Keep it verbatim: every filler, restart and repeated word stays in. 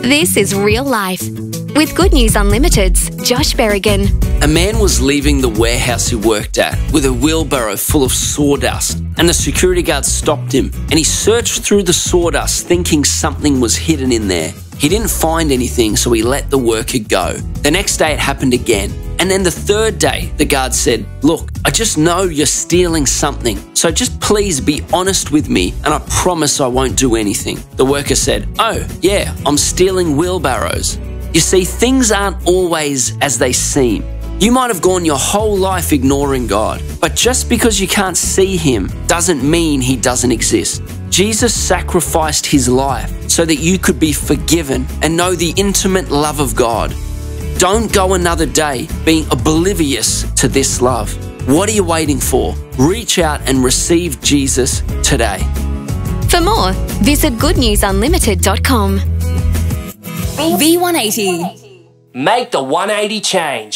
This is Real Life with Good News Unlimited's Josh Berrigan. A man was leaving the warehouse he worked at with a wheelbarrow full of sawdust, and the security guard stopped him, and he searched through the sawdust thinking something was hidden in there. He didn't find anything, so he let the worker go. The next day it happened again, and then the third day the guard said, "Look, I just know you're stealing something, so just please be honest with me and I promise I won't do anything." The worker said, "Oh, yeah, I'm stealing wheelbarrows." You see, things aren't always as they seem. You might have gone your whole life ignoring God, but just because you can't see Him doesn't mean He doesn't exist. Jesus sacrificed His life so that you could be forgiven and know the intimate love of God. Don't go another day being oblivious to this love. What are you waiting for? Reach out and receive Jesus today. For more, visit good news unlimited dot com. V one eighty. Make the one eighty change.